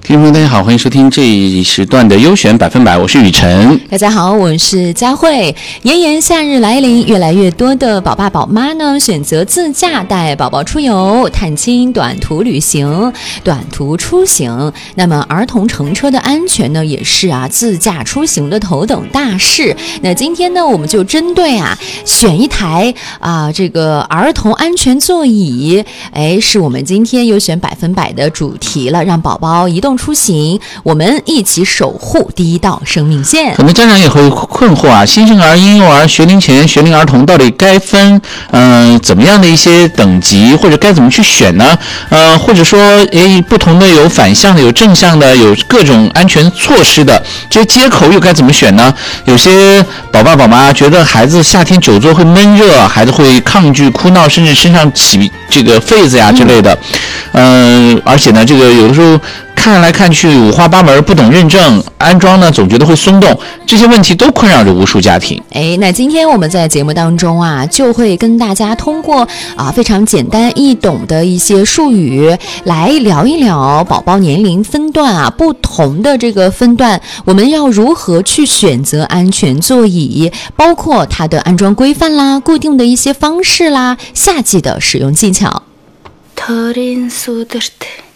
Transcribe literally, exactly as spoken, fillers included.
听众朋友大家好，欢迎收听这一时段的优选百分百，我是雨晨。 大家好，我是佳慧。炎炎夏日来临，越来越多的宝爸宝妈呢选择自驾带宝宝出游、探亲、短途旅行、短途出行。那么儿童乘车的安全呢，也是啊自驾出行的头等大事。那今天呢，我们就针对啊选一台啊这个儿童安全座椅，哎，是我们今天优选百分百的主题了，让宝宝移动出行，我们一起守护第一道生命线。 可能家长也会困惑啊，新生儿、婴幼儿、学龄前、学龄儿童到底该分嗯、呃、怎么样的一些等级，或者该怎么去选呢？呃，或者说诶不同的有反向的、有正向的、有各种安全措施的，这些接口又该怎么选呢？有些宝爸宝妈觉得孩子夏天久坐会闷热，孩子会抗拒哭闹，甚至身上起这个痱子呀之类的。嗯、呃，而且呢，这个有的时候看来看去五花八门，不懂认证，安装呢总觉得会松动，这些问题都困扰着无数家庭。 哎，那今天我们在节目当中啊，就会跟大家通过啊非常简单易懂的一些术语来聊一聊宝宝年龄分段啊不同的这个分段，我们要如何去选择安全座椅，包括它的安装规范啦、固定的一些方式啦、夏季的使用技巧。